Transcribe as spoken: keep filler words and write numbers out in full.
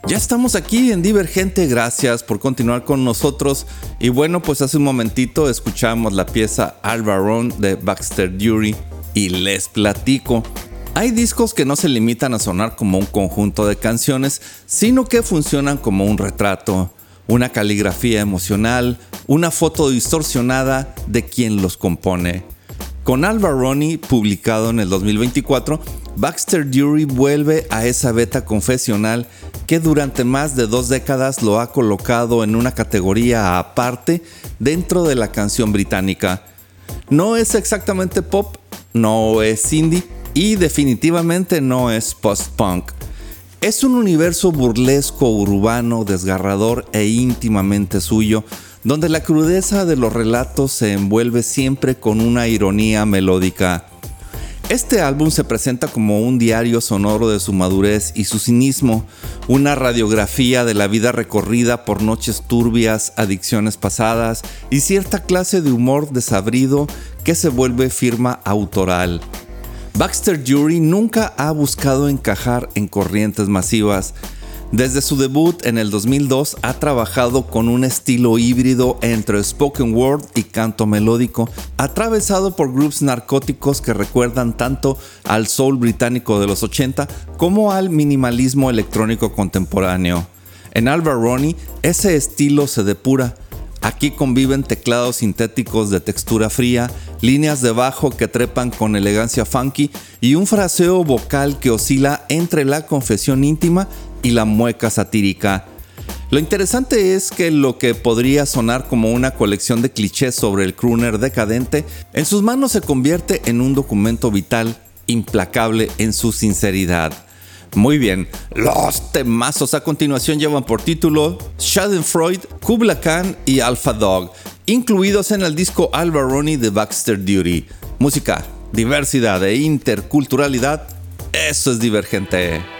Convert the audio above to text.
Ya estamos aquí en Divergente, gracias por continuar con nosotros. Y bueno, pues hace un momentito escuchamos la pieza Albarrón de Baxter Dury y les platico. Hay discos que no se limitan a sonar como un conjunto de canciones, sino que funcionan como un retrato, una caligrafía emocional, una foto distorsionada de quien los compone. Con Albarrón, publicado en el dos mil veinticuatro, Baxter Dury vuelve a esa beta confesional que durante más de dos décadas lo ha colocado en una categoría aparte dentro de la canción británica. No es exactamente pop, no es indie y definitivamente no es post-punk. Es un universo burlesco, urbano, desgarrador e íntimamente suyo, donde la crudeza de los relatos se envuelve siempre con una ironía melódica. Este álbum se presenta como un diario sonoro de su madurez y su cinismo, una radiografía de la vida recorrida por noches turbias, adicciones pasadas y cierta clase de humor desabrido que se vuelve firma autoral. Baxter Dury nunca ha buscado encajar en corrientes masivas. Desde su debut en el dos mil dos ha trabajado con un estilo híbrido entre spoken word y canto melódico, atravesado por grooves narcóticos que recuerdan tanto al soul británico de los ochenta como al minimalismo electrónico contemporáneo. En Albarrón ese estilo se depura. Aquí conviven teclados sintéticos de textura fría, líneas de bajo que trepan con elegancia funky y un fraseo vocal que oscila entre la confesión íntima y la mueca satírica. Lo interesante es que lo que podría sonar como una colección de clichés sobre el crooner decadente, en sus manos se convierte en un documento vital, implacable en su sinceridad. Muy bien, los temazos a continuación llevan por título Schadenfreude, Kubla Khan y Alpha Dog, incluidos en el disco Albarrón de Baxter Dury. Música, diversidad e interculturalidad, eso es Divergente.